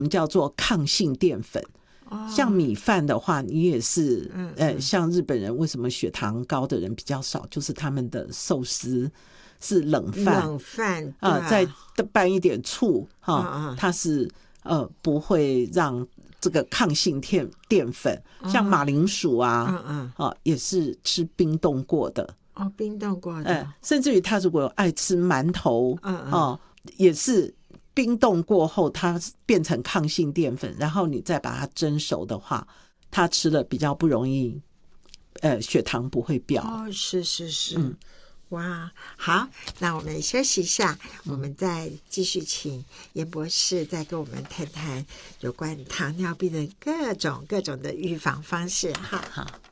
们叫做抗性淀粉。像米饭的话，你也是，像日本人为什么血糖高的人比较少，就是他们的寿司是冷饭再拌一点醋它是不会让这个抗性淀粉，像马铃薯也是吃冰冻过的。 冰冻过的， 甚至于他如果爱吃馒头，也是冰冻过后它变成抗性淀粉，然后你再把它蒸熟的话，它吃了比较不容易血糖不会飙。 是哇，好，那我们休息一下，我们再继续请严博士再跟我们谈谈有关糖尿病的各种的预防方式。好。